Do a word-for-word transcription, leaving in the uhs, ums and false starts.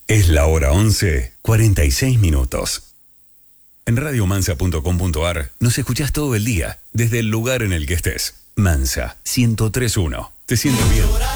Es la hora once, cuarenta y seis minutos. En radio mansa punto com punto a r nos escuchás todo el día, desde el lugar en el que estés. Mansa, ciento tres punto uno. ¿Te sientes bien?